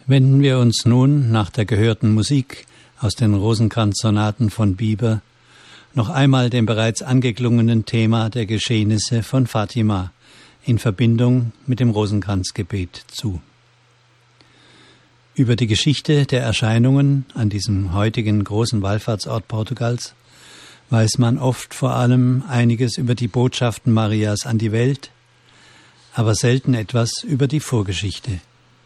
Wenden wir uns nun nach der gehörten Musik aus den Rosenkranz-Sonaten von Bieber noch einmal dem bereits angeklungenen Thema der Geschehnisse von Fatima in Verbindung mit dem Rosenkranzgebet zu. Über die Geschichte der Erscheinungen an diesem heutigen großen Wallfahrtsort Portugals weiß man oft vor allem einiges über die Botschaften Marias an die Welt, aber selten etwas über die Vorgeschichte.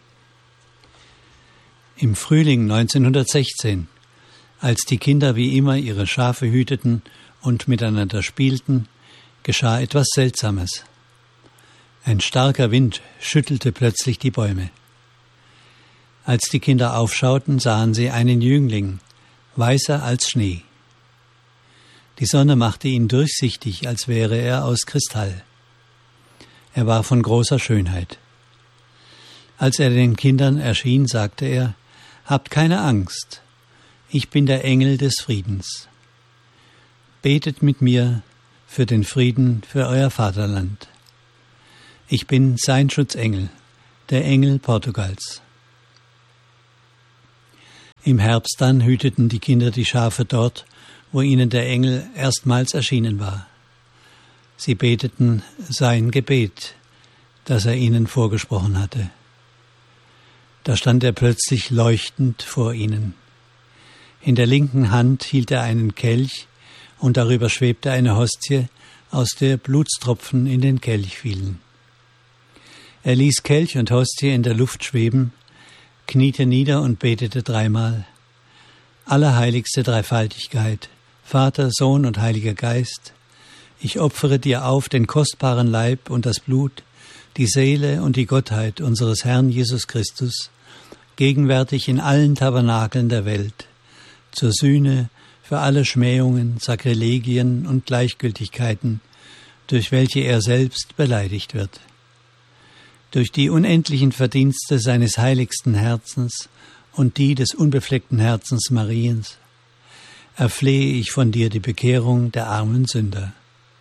Im Frühling 1916, als die Kinder wie immer ihre Schafe hüteten und miteinander spielten, geschah etwas Seltsames. Ein starker Wind schüttelte plötzlich die Bäume. Als die Kinder aufschauten, sahen sie einen Jüngling, weißer als Schnee. Die Sonne machte ihn durchsichtig, als wäre er aus Kristall. Er war von großer Schönheit. Als er den Kindern erschien, sagte er: »Habt keine Angst, ich bin der Engel des Friedens. Betet mit mir für den Frieden für euer Vaterland. Ich bin sein Schutzengel, der Engel Portugals.« Im Herbst dann hüteten die Kinder die Schafe dort, wo ihnen der Engel erstmals erschienen war. Sie beteten sein Gebet, das er ihnen vorgesprochen hatte. Da stand er plötzlich leuchtend vor ihnen. In der linken Hand hielt er einen Kelch und darüber schwebte eine Hostie, aus der Blutstropfen in den Kelch fielen. Er ließ Kelch und Hostie in der Luft schweben, kniete nieder und betete dreimal: Allerheiligste Dreifaltigkeit, Vater, Sohn und Heiliger Geist, ich opfere dir auf den kostbaren Leib und das Blut, die Seele und die Gottheit unseres Herrn Jesus Christus, gegenwärtig in allen Tabernakeln der Welt, zur Sühne für alle Schmähungen, Sakrilegien und Gleichgültigkeiten, durch welche er selbst beleidigt wird. Durch die unendlichen Verdienste seines heiligsten Herzens und die des unbefleckten Herzens Mariens erflehe ich von dir die Bekehrung der armen Sünder.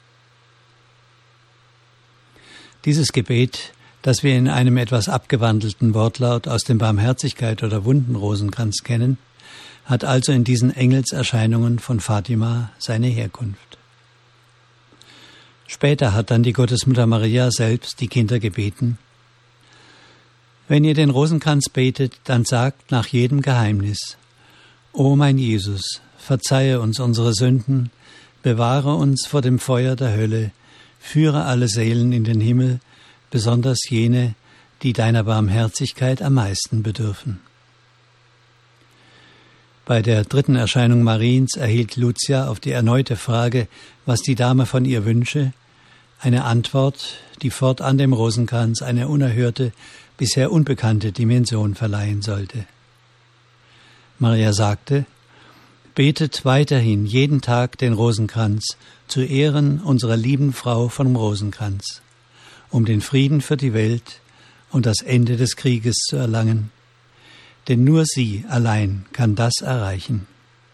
Dieses Gebet, das wir in einem etwas abgewandelten Wortlaut aus dem Barmherzigkeit- oder Wundenrosenkranz kennen, hat also in diesen Engelserscheinungen von Fatima seine Herkunft. Später hat dann die Gottesmutter Maria selbst die Kinder gebeten: Wenn ihr den Rosenkranz betet, dann sagt nach jedem Geheimnis: O mein Jesus, verzeihe uns unsere Sünden, bewahre uns vor dem Feuer der Hölle, führe alle Seelen in den Himmel, besonders jene, die deiner Barmherzigkeit am meisten bedürfen. Bei der dritten Erscheinung Mariens erhielt Lucia auf die erneute Frage, was die Dame von ihr wünsche, eine Antwort, die fortan dem Rosenkranz eine unerhörte, bisher unbekannte Dimension verleihen sollte. Maria sagte: Betet weiterhin jeden Tag den Rosenkranz zu Ehren unserer lieben Frau vom Rosenkranz, um den Frieden für die Welt und das Ende des Krieges zu erlangen, denn nur sie allein kann das erreichen.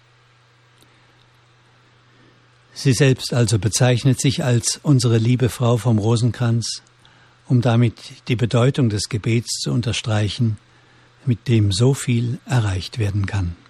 Sie selbst also bezeichnet sich als unsere liebe Frau vom Rosenkranz, um damit die Bedeutung des Gebets zu unterstreichen, mit dem so viel erreicht werden kann.